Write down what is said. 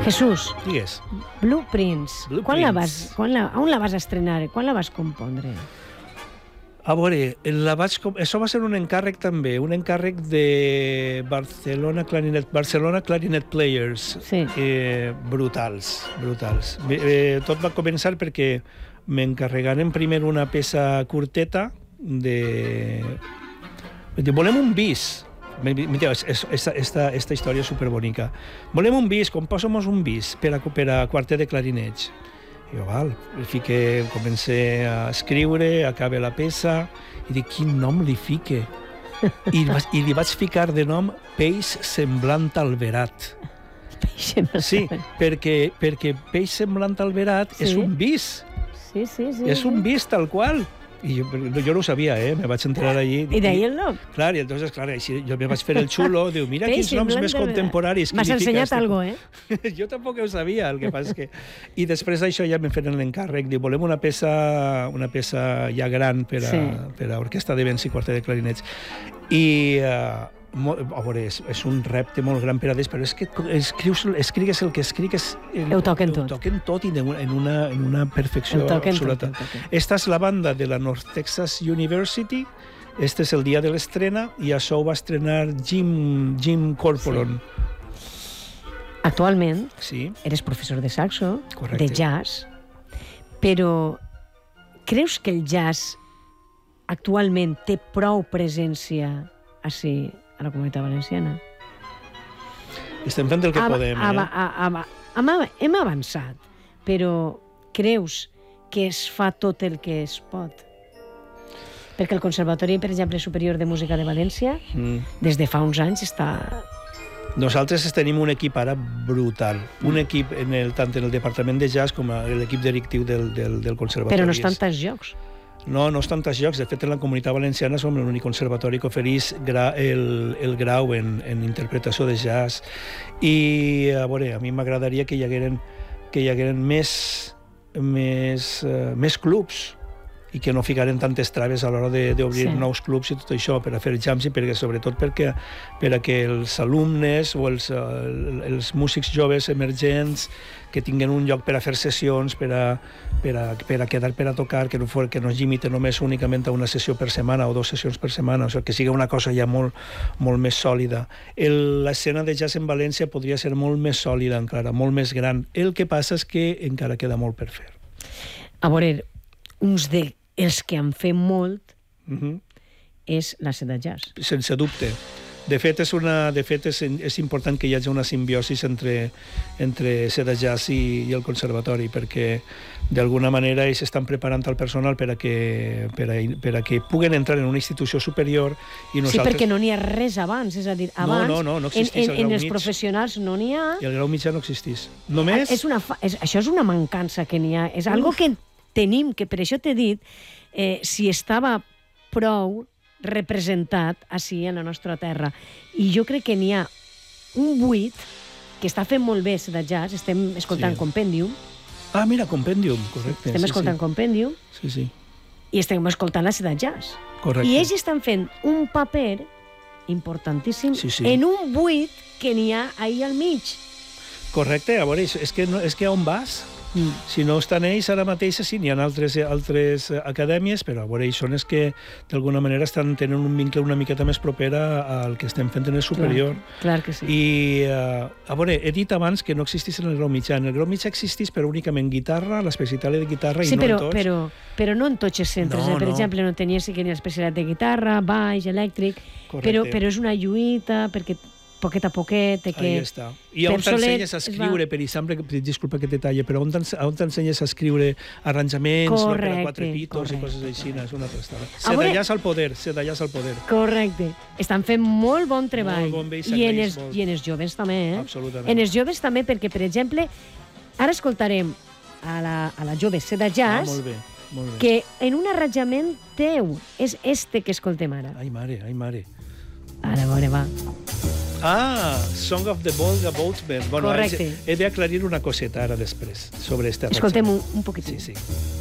Jesús, Digues. Blueprints. Blueprints. On la vas estrenar? Quan la vas compondre? A veure, això va ser un encàrrec també, un encàrrec de Barcelona Clarinet Players. Sí. Brutals. Tot va començar perquè m'encarregaren primer una peça curteta de... Volem un bis. Esta història és superbonica. Volem un bis, composa-mos un bis per a quartet de clarinets. I jo, val, comencé a escriure, acaba la peça, i dic, quin nom li fique? I li vaig ficar de nom Peix semblant al verat. Sí, perquè peix semblant al verat és un bis. Sí. És un bis tal qual. I jo no ho sabia, me vaig enterar allí. I d'ahí el nom? Clar, i entonces, jo me vaig fer el xulo, diu, mira quins noms més contemporaris. M'has ensenyat alguna cosa, Jo tampoc ho sabia, el que passa és que... I després d'això ja m'hem fet l'encàrrec, diu, volem una peça ja gran per a orquestra de vents i quartet de clarinets. I... a veure, és un repte molt gran per a ells, però és que escrigues el que escrigues... Ho toquen tot. Ho toquen tot i en una perfecció absoluta. Esta és la banda de la North Texas University, este és el dia de l'estrena, i això ho va estrenar Jim Corporon. Actualment, eres professor de saxo, de jazz, però creus que el jazz actualment té prou presència així a la Comunitat Valenciana? Estem fent el que podem, Hem avançat, però creus que es fa tot el que es pot? Perquè el Conservatori, per exemple, Superior de Música de València, des de fa uns anys està... Nosaltres tenim un equip ara brutal. Un equip tant en el departament de jazz com l'equip directiu del Conservatori. Però no estan tants llocs. No és tants llocs. De fet, en la Comunitat Valenciana som l'únic conservatori que ofereix el grau en interpretació de jazz. I, a veure, a mi m'agradaria que hi hagueren més clubs i que no ficaren tantes traves a l'hora d'obrir nous clubs i tot això per a fer jams i sobretot per a que els alumnes o els músics joves emergents que tinguin un lloc per a fer sessions, per a quedar per a tocar, que no es limite només únicament a una sessió per setmana o 2 sessions per setmana, o sigui, que sigui una cosa ja molt més sòlida. L'escena de jazz en València podria ser molt més sòlida encara, molt més gran. El que passa és que encara queda molt per fer. A veure, uns dels que han fet molt és la Seda Jazz. Sense dubte. De fet, és important que hi hagi una simbiosi entre Seda Jazz i el Conservatori, perquè d'alguna manera ells estan preparant el personal per a que puguen entrar en una institució superior i nosaltres... Sí, perquè no n'hi ha res abans, és a dir, abans no existís el grau mig. En els professionals no n'hi ha... I el grau mitjà no existís. Només... Això és una mancança que n'hi ha, és algo que tenim, que per això t'he dit, si estava prou representat així en la nostra terra. I jo crec que n'hi ha un buit que està fent molt bé Seda Jazz, estem escoltant Compendium. Ah, mira, Compendium, correcte. Estem escoltant Compendium. Sí. I estem escoltant la Seda Jazz. Correcte. I ells estan fent un paper importantíssim en un buit que n'hi ha ahí al mig. Correcte, a veure, és que on vas? Si no estan ells ara mateix, sí, n'hi ha altres acadèmies, però a veure, ells són els que d'alguna manera estan tenint un vincle una miqueta més proper al que estem fent en el superior. Clar que sí. I, a veure, he dit abans que no existís en el grau mitjà. En el grau mitjà existís, però únicament guitarra, l'especialitat de guitarra i no en tots. Sí, però no en tots els centres. Per exemple, no tenia l'especialitat de guitarra, baix, elèctric, però és una lluita, perquè poquet a poquet... Ahí està. I on t'ensenyes a escriure, per exemple, disculpa que te talle, però on t'ensenyes a escriure arranjaments per a 4 pitos i coses així, és una altra estona. Sedallàs al poder. Correcte. Estan fent molt bon treball. Molt bon bé i en els joves també, Absolutament. En els joves també, perquè, per exemple, ara escoltarem a la jove Seda Jazz, molt bé. Que en un arranjament teu és este que escoltem ara. Ai, mare. Ara, va. Song of the Volga Boatman. Correcte. He d'aclarir una coseta ara després sobre este arranjament. Escoltem un poquitet. Sí.